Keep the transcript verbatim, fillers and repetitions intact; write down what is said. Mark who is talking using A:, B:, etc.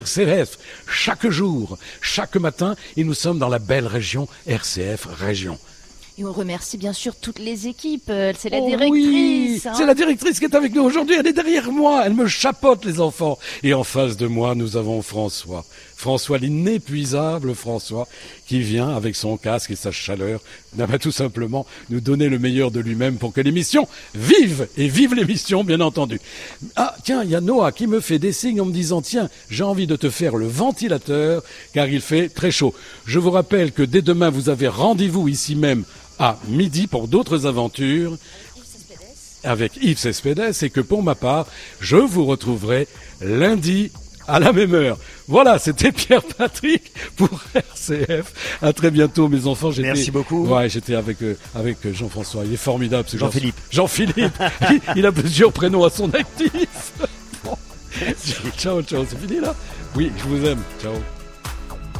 A: R C F, chaque jour, chaque matin, et nous sommes dans la belle région R C F Région.
B: Et on remercie bien sûr toutes les équipes, c'est la
A: oh
B: directrice.
A: Oui,
B: hein.
A: c'est la directrice qui est avec nous aujourd'hui, elle est derrière moi, elle me chapeaute les enfants. Et en face de moi, nous avons François. François, l'inépuisable François, qui vient avec son casque et sa chaleur, va tout simplement nous donner le meilleur de lui-même pour que l'émission vive, et vive l'émission, bien entendu. Ah, tiens, il y a Noah qui me fait des signes en me disant, tiens, j'ai envie de te faire le ventilateur, car il fait très chaud. Je vous rappelle que dès demain, vous avez rendez-vous ici même à midi pour d'autres aventures avec Yves Cespedes, et que pour ma part, je vous retrouverai lundi à la même heure. Voilà, c'était Pierre-Patrick pour R C F. À très bientôt, mes enfants. J'étais,
C: Merci beaucoup.
A: Ouais, j'étais avec euh, avec Jean-François. Il est formidable, ce
C: Jean-Philippe.
A: Jean-Philippe. il, il a plusieurs prénoms à son actif. Bon. Ciao, ciao. C'est fini là? Oui, je vous aime. Ciao.